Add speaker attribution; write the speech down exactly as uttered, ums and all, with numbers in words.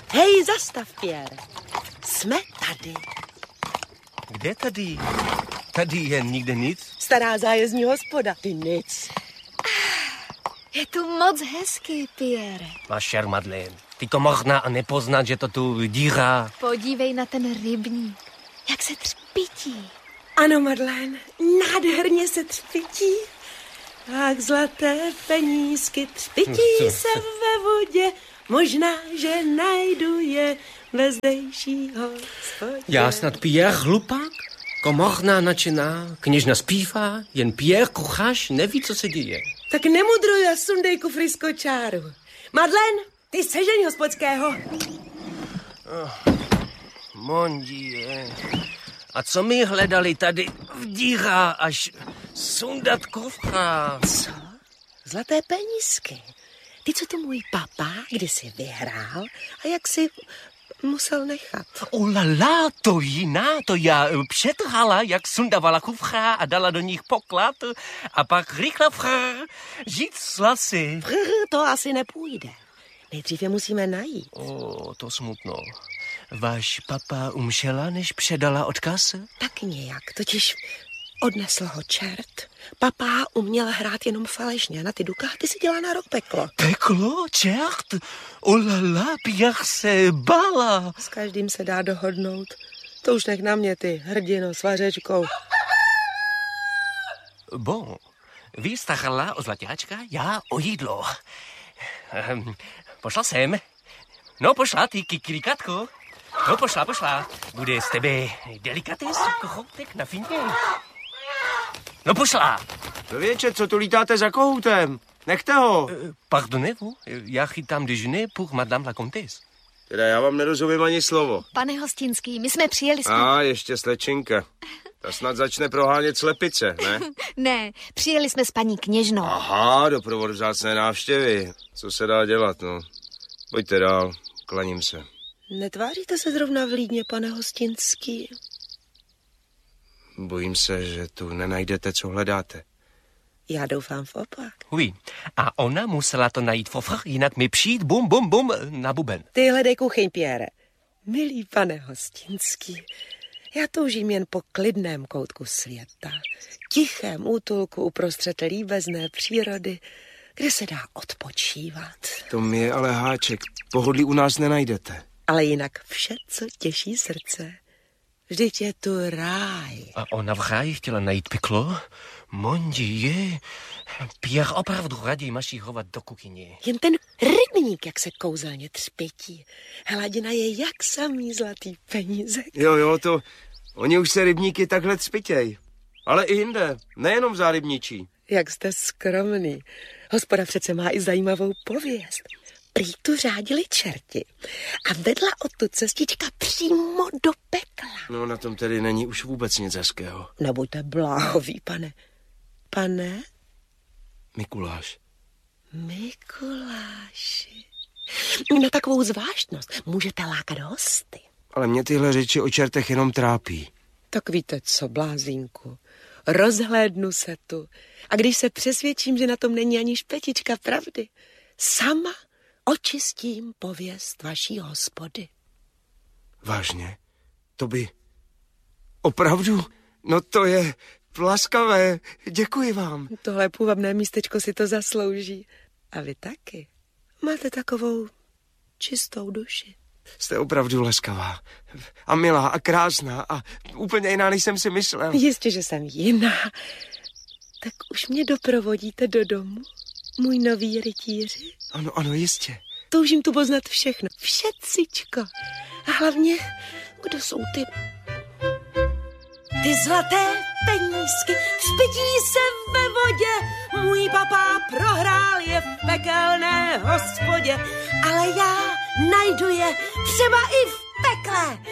Speaker 1: Hej, zastav, Pierre. Jsme tady.
Speaker 2: Kde tady? Tady je nikde nic.
Speaker 1: Stará zájezdní hospoda. Ty nic.
Speaker 3: Je tu moc hezký, Pierre.
Speaker 2: Máš šer, Madeleine. Ty to možná a nepoznat, že to tu dírá.
Speaker 3: Podívej na ten rybník. Jak se třpití.
Speaker 1: Ano, Madeleine, nádherně se třpití. Tak zlaté penízky třpití se ve vodě. Možná, že najdu je ve zdejšího spodě.
Speaker 2: Já snad Pierre hlupák? Komorná načená, kněžna zpívá, jen Pierre kuchař neví, co se děje.
Speaker 1: Tak nemudruj a sundej kufry z kočáru. Madeleine, ty sežeň hospodského.
Speaker 2: Oh, mon Dieu. A co my hledali tady v díra až sundat kufra?
Speaker 1: Co? Zlaté penízky. Ty, co to můj papa kdysi vyhrál a jak si musel nechat.
Speaker 2: Olala, to jiná, to já přetrhala, jak sundavala kufra a dala do nich poklad a pak rychle frr, žít slasy.
Speaker 1: Frr, to asi nepůjde. Nejdřív je musíme najít.
Speaker 2: O, to smutno. Váš papa umřela, než předala odkaz?
Speaker 1: Tak nějak, totiž odnesl ho čert. Papa uměl hrát jenom falešně, na ty dukáty si dělá na rok peklo.
Speaker 2: Peklo? Čert? Olala, Pierre se bála.
Speaker 1: S každým se dá dohodnout. To už nech na mě, ty hrdino s vařečkou.
Speaker 2: Bon, vy starala o zlaťáčka, já o jídlo. Um, pošla jsem. No pošla, ty kikirikatko. No pošla, pošla. Bude z tebe delikates, kohoutek na fině. No pošla.
Speaker 4: Člověče, co tu lítáte za kohoutem? Nechte ho.
Speaker 2: Uh, Pardonnez-vous, já chytám déjeuner pour madame la comtesse.
Speaker 4: Teda já vám nerozumím ani slovo.
Speaker 3: Pane Hostinský, my jsme přijeli jsme...
Speaker 4: A ještě slečinka. Ta snad začne prohánět slepice, ne?
Speaker 3: Ne, přijeli jsme s paní kněžnou.
Speaker 4: Aha, doprovod vzácné návštěvy. Co se dá dělat, no. Pojďte dál, klaním se.
Speaker 1: Netváříte se zrovna vlídně, pane Hostinský?
Speaker 4: Bojím se, že tu nenajdete, co hledáte.
Speaker 1: Já doufám v opak.
Speaker 2: Oui, a ona musela to najít fofr, jinak mi přijít bum, bum, bum na buben.
Speaker 1: Ty hledej kuchyň, Pierre. Milý pane Hostinský, já toužím jen po klidném koutku světa, tichém útulku uprostřed líbezné přírody, kde se dá odpočívat.
Speaker 4: To mi je ale háček. Pohodlí u nás nenajdete.
Speaker 1: Ale jinak vše, co těší srdce. Vždyť je tu ráj.
Speaker 2: A ona v ráji chtěla najít peklo? Mon Dieu, Pierre opravdu raději mašírovat do kuchyně.
Speaker 1: Jen ten rybník, jak se kouzelně třpětí. Hladina je jak samý zlatý penízek.
Speaker 4: Jo, jo, to... Oni už se rybníky takhle třpitěj. Ale i jinde, nejenom v Zárybničí.
Speaker 1: Jak jste skromný. Hospoda přece má i zajímavou pověst. Prý tu řádili čerti a vedla odtud cestička přímo do pekla.
Speaker 4: No na tom tedy není už vůbec nic hezkého.
Speaker 1: Nebuďte bláhový, pane. Pane?
Speaker 4: Mikuláš.
Speaker 1: Mikuláši. Na takovou zvláštnost můžete lákat hosty.
Speaker 4: Ale mě tyhle řeči o čertech jenom trápí.
Speaker 1: Tak víte co, blázínku, rozhlédnu se tu a když se přesvědčím, že na tom není ani špetička pravdy, sama očistím pověst vaší hospody.
Speaker 4: Vážně? To by... Opravdu? No to je laskavé. Děkuji vám.
Speaker 1: Tohle půvabné místečko si to zaslouží. A vy taky. Máte takovou čistou duši.
Speaker 4: Jste opravdu laskavá. A milá a krásná a úplně jiná, než jsem si myslel.
Speaker 1: Jistě, že jsem jiná. Tak už mě doprovodíte do domu, můj nový rytíři?
Speaker 4: Ano, ano, jistě.
Speaker 1: Toužím tu poznat všechno, všecičko. A hlavně, kdo jsou ty... Ty zlaté penízky třpití se ve vodě. Můj papá prohrál je v pekelné hospodě. Ale já najdu je třeba i v pekle.